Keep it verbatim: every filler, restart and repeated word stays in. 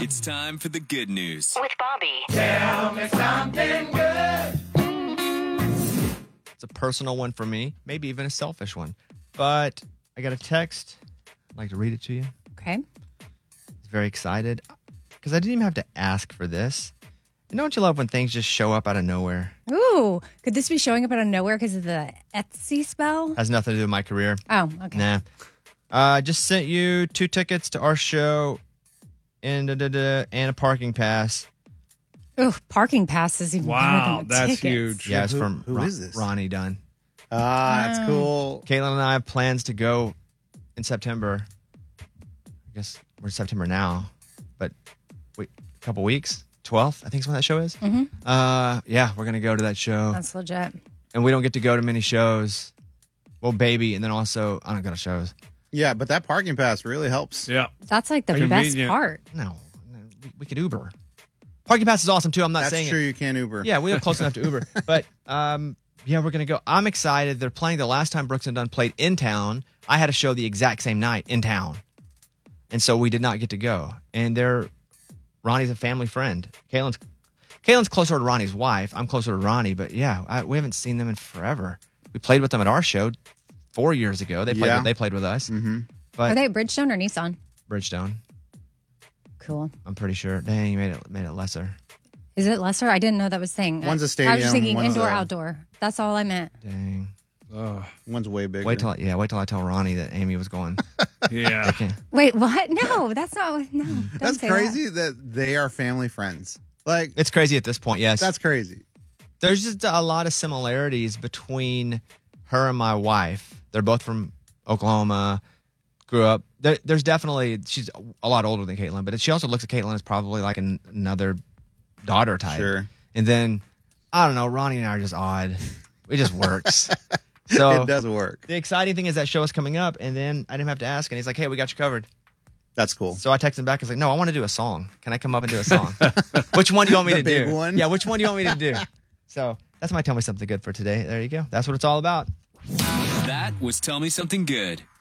It's time for the good news with Bobby. Tell me something good. It's a personal one for me, maybe even a selfish one. But I got a text. I'd like to read it to you. Okay. I was very excited because I didn't even have to ask for this. And don't you love when things just show up out of nowhere? Ooh, could this be showing up out of nowhere because of the Etsy spell? Has nothing to do with my career. Oh, okay. Nah. I uh, just sent you two tickets to our show and, da, da, da, and a parking pass. Ooh, parking pass is even Wow, better than the that's tickets. huge. Yeah, it's Who- from who Ron- is this? Ronnie Dunn. Ah, that's cool. Caitlin and I have plans to go in September. I guess we're in September now, but wait, a couple weeks. twelfth, I think is when that show is. Mhm. Uh, yeah, we're going to go to that show. That's legit. And we don't get to go to many shows. Well, baby, and then also, I don't go to shows. Yeah, but that parking pass really helps. Yeah. That's like the Convenient. best part. No, no we, we could Uber. Parking pass is awesome, too. I'm not That's saying true. it. You can't Uber. Yeah, we live close enough to Uber. But, um, yeah, we're going to go. I'm excited. They're playing the last time Brooks and Dunn played in town. I had a show the exact same night in town. And so we did not get to go. And they're, Ronnie's a family friend. Caitlin's, Caitlin's closer to Ronnie's wife. I'm closer to Ronnie. But, yeah, I, we haven't seen them in forever. We played with them at our show four years ago. They played, Yeah. with, they played with us. Mm-hmm. But Are they at Bridgestone or Nissan? Bridgestone, Cool. I'm pretty sure. Dang, you made it, made it lesser. Is it lesser? I didn't know that was thing. One's a I was stadium, just thinking one's indoor, a- outdoor. That's all I meant. Dang. Oh, One's way bigger. Wait till I, yeah, wait till I tell Ronnie that Amy was going. yeah. I can't. Wait, what? No, that's not. No, don't That's say crazy that. they are family friends. Like, It's crazy at this point, yes. that's crazy. There's just a lot of similarities between her and my wife. They're both from Oklahoma, grew up. There, there's definitely, she's a lot older than Caitlin, but she also looks at Caitlin as probably like an, another daughter type. Sure. And then, I don't know, Ronnie and I are just odd. It just works. So It does work. the exciting thing is that show is coming up, and then I didn't have to ask, and he's like, hey, we got you covered. That's cool. So I texted him back. I was like, no, I want to do a song. Can I come up and do a song? Which one do you want me The to big do? one? Yeah, which one do you want me to do? So that's my Tell Me Something Good for today. There you go. That's what it's all about. That was Tell Me Something Good.